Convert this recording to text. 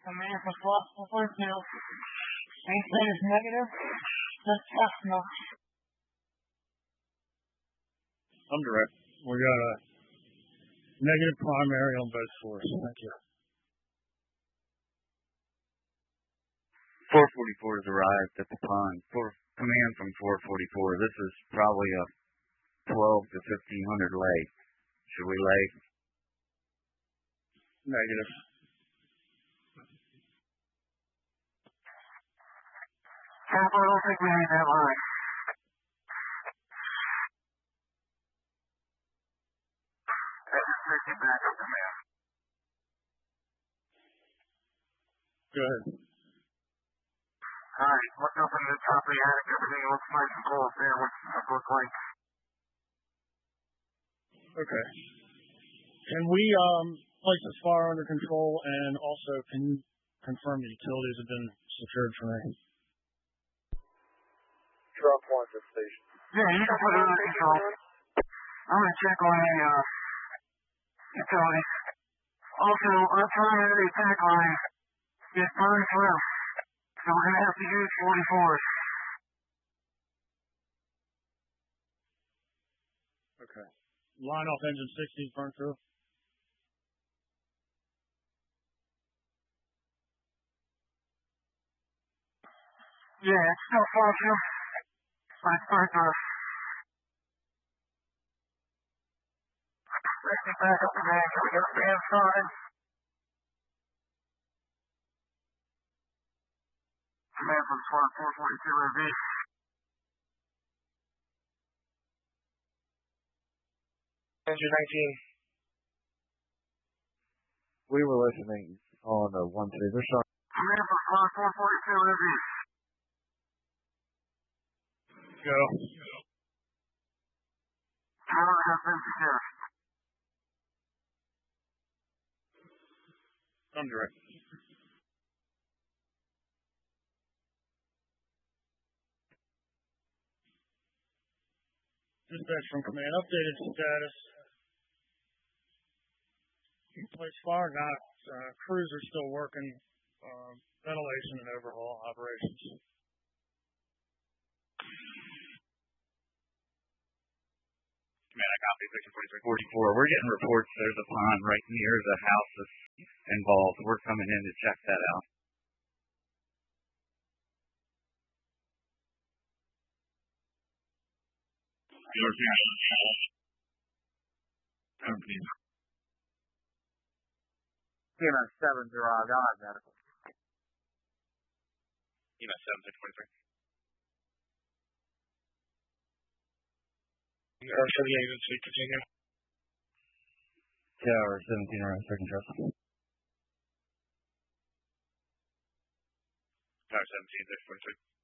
Command for 442. Anything is negative, just test no. I'm direct. We got a negative primary on both floors. Thank you. 444 has arrived at the pond. Command from 444. This is probably a 12 to 1500 lay. Should we lay? Negative. Tampa, I don't think we need that line. Take it back up, command. Go ahead. Alright, look up in the top of the attic. Everything looks nice and close there. What's it look like? Okay. Can we place this fire under control, and also can you confirm the utilities have been secured for me? Drop one to station. Yeah, you can put it under control. I'm going to check on the utilities. Also, our primary attack line is burned through, so we're going to have to use 44s. Okay. Line off engine 16 burned through? Yeah, it's still functional, but it's burned through. Let's get back up again. We got the damn started. Command from Squad 442 MV. Engine 19. We were listening on 1-2. They're showing. Command from Squad 442 MV. Go. Tower has been secured. I'm direct. Dispatch from command. Updated status. Place fire not. Crews are still working. Ventilation and overhaul operations. Command, I copy section 44. We're getting reports there's a pond right near the house that's involved. We're coming in to check that out. EMS 7 arrived. I'll have medical. EMS 7 643. For the agency, continue. Tower 17 around second trust. Tower 17 643.